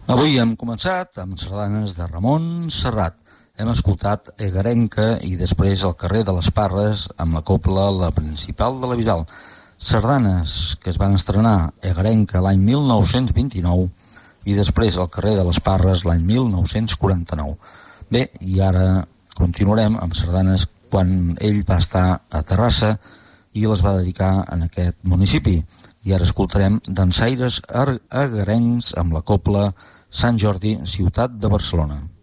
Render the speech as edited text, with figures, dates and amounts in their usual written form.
Avui hem començat amb sardanes de Ramon Serrat. Hem escoltat Egarenca i després El carrer de les Parres amb la cobla La Principal de la Bisbal. Sardanes que es van estrenar Egarenca l'any 1929 i després El carrer de les Parres l'any 1949. Bé, i ara continuarem amb sardanes quan ell va estar a Terrassa i les va dedicar en aquest municipi. I ara escoltarem dansaires egarencs amb la cobla Sant Jordi, ciutat de Barcelona.